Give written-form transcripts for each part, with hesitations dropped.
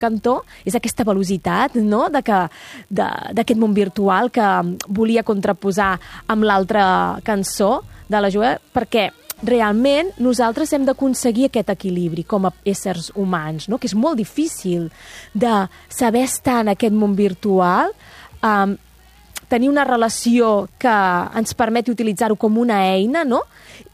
cantó és aquesta velocitat, no?, d'aquest món virtual que volia contraposar amb l'altra cançó de la Joel, perquè realment nosaltres hem d'aconseguir aquest equilibri com a éssers humans, no?, que és molt difícil de saber estar en aquest món virtual, tenir una relació que ens permeti utilitzar-ho com una eina, no?,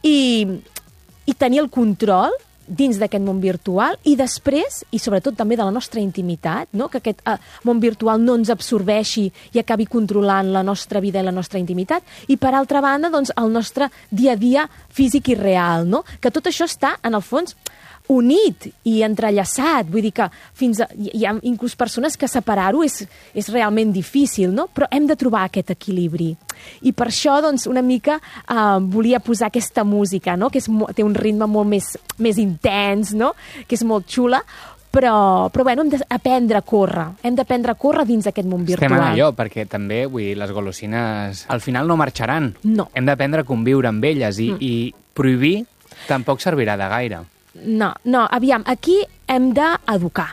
i tenir el control dins d'aquest món virtual i després, i sobretot també de la nostra intimitat, no?, que aquest món virtual no ens absorbeixi i acabi controlant la nostra vida i la nostra intimitat, i per altra banda, doncs, el nostre dia a dia físic i real, no?, que tot això està, en el fons, unit i entrellaçat, vull dir que hi ha inclús persones que separar-ho és realment difícil, no?, però hem de trobar aquest equilibri. I per això, doncs, una mica volia posar aquesta música, no?, que té un ritme molt més intens, no?, que és molt xula, però bueno, hem d'aprendre a córrer. Hem d'aprendre a córrer dins d'aquest món virtual. Estem en allò, perquè també, vull dir, les golosines al final no marxaran. No. Hem d'aprendre a conviure amb elles i prohibir tampoc servirà de gaire. No, aviam, aquí hem d'educar.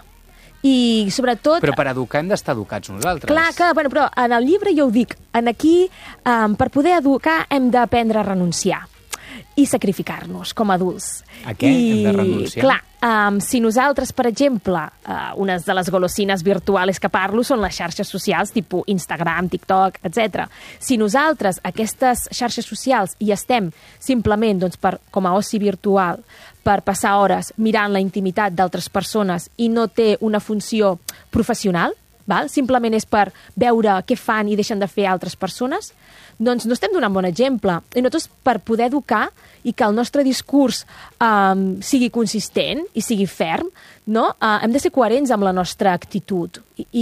I sobretot... Però per educar hem d'estar educats nosaltres. Clar que, bueno, però en el llibre jo ho dic, aquí, per poder educar hem d'aprendre a renunciar i sacrificar-nos com a adults. A què hem de renunciar? Clar, si nosaltres, per exemple, unes de les golosines virtuals que parlo són les xarxes socials, tipus Instagram, TikTok, etc. Si nosaltres, aquestes xarxes socials, hi estem simplement doncs, com a oci virtual, per passar hores mirant la intimitat d'altres persones i no té una funció professional, val? Simplement és per veure què fan i deixen de fer altres persones, doncs no estem donant bon exemple. I nosaltres, per poder educar i que el nostre discurs sigui consistent i sigui ferm, no? Hem de ser coherents amb la nostra actitud.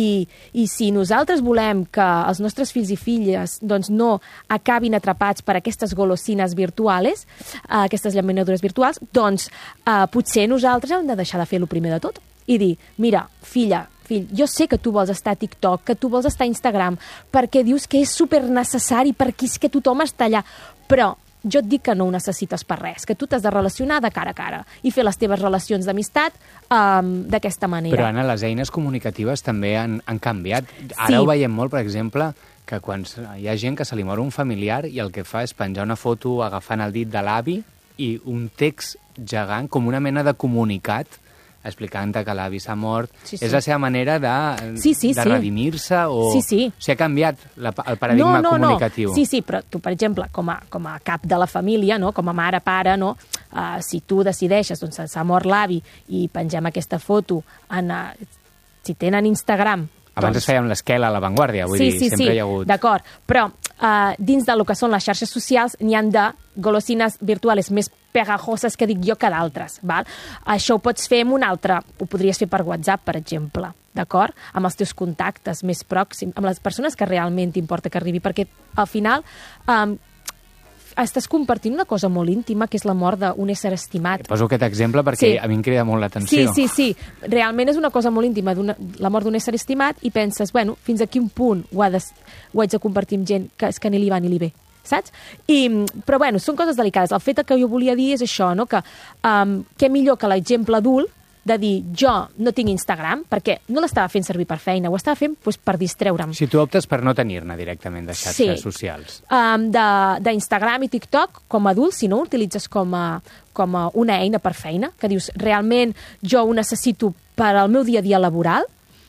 I si nosaltres volem que els nostres fills i filles doncs, no acabin atrapats per aquestes golosines virtuals, aquestes llaminadures virtuals, doncs potser nosaltres hem de deixar de fer-lo primer de tot i dir, mira, fill, jo sé que tu vols estar a TikTok, que tu vols estar a Instagram, perquè dius que és super necessari, perquè és que tothom està allà, però jo et dic que no ho necessites per res, que tu t'has de relacionar de cara a cara i fer les teves relacions d'amistat d'aquesta manera. Però, Anna, les eines comunicatives també han canviat. Ara ho veiem molt, per exemple, que quan hi ha gent que se li mor un familiar i el que fa és penjar una foto agafant el dit de l'avi i un text gegant, com una mena de comunicat, explicant que l'avi s'ha mort. Sí. És la seva manera de redimir-se o... Sí. O sigui, ha canviat el paradigma comunicatiu. Sí, però tu, per exemple, com a cap de la família, no? Com a mare, pare, no? Si tu decideixes, doncs s'ha mort l'avi i pengem aquesta foto si tenen Instagram... Abans es feia amb l'esquela a l'avantguàrdia, vull dir, sempre hi ha hagut... D'acord, però dins del que són les xarxes socials n'hi han de golosines virtuals més pegajoses que dic jo que d'altres, val? Això ho pots fer amb un altre, ho podries fer per WhatsApp, per exemple, d'acord? Amb els teus contactes més pròxims, amb les persones que realment t'importa que arribi, perquè al final estàs compartint una cosa molt íntima, que és la mort d'un ésser estimat. Poso aquest exemple perquè a mi em crida molt l'atenció. Sí. Realment és una cosa molt íntima, la mort d'un ésser estimat, i penses, bueno, fins a quin punt ho haig de compartir amb gent que és que ni li va ni li ve, saps? Però bueno, són coses delicades. El fet que jo volia dir és això, no? Que què millor que l'exemple adult de dir, jo no tinc Instagram, perquè no l'estava fent servir per feina, ho estava fent per distreure'm. Si tu optes per no tenir-ne directament de xarxes socials. D'Instagram i TikTok, com a adult, si no ho utilitzes com a una eina per feina, que dius, realment jo ho necessito per al meu dia a dia laboral,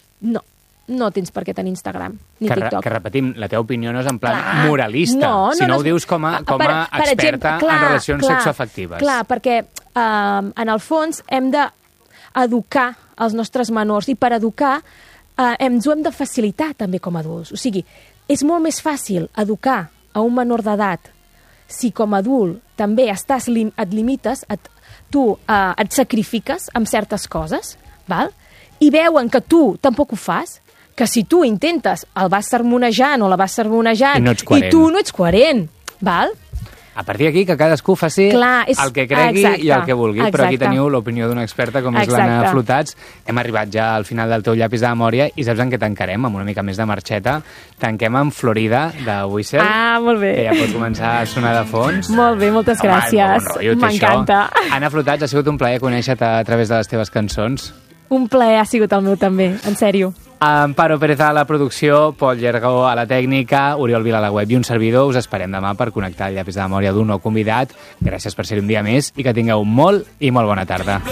no tens per què tenir Instagram ni TikTok. Que repetim, la teva opinió no és en plan moralista, sinó ho dius com a experta en relacions sexoafectives. Clar, perquè en el fons hem d'educar els nostres menors, i per educar ens ho hem de facilitar també com a adults. O sigui, és molt més fàcil educar a un menor d'edat si com a adult també et limites, tu et sacrifiques amb certes coses, val? I veuen que tu tampoc ho fas, que si tu intentes el vas sermonejant o la vas sermonejant i tu no ets coherent, val? A partir d'aquí, que cadascú faci el que cregui i el que vulgui. Però aquí teniu l'opinió d'una experta com és l'Anna Flotats. Hem arribat ja al final del teu llapis de memòria i saps en què tancarem? Amb una mica més de marxeta. Tanquem amb Florida, de Whistle. Molt bé. Que ja pot començar a sonar de fons. Molt bé, moltes gràcies. M'encanta. Anna Flotats, ha sigut un plaer conèixer-te a través de les teves cançons. Un plaer ha sigut el meu també, en sèrio. Amparo Pérez a la producció, Pol Llergó a la tècnica, Oriol Vila a la web i un servidor. Us esperem demà per connectar el llapis de memòria d'un nou convidat. Gràcies per ser un dia més i que tingueu molt i molt bona tarda.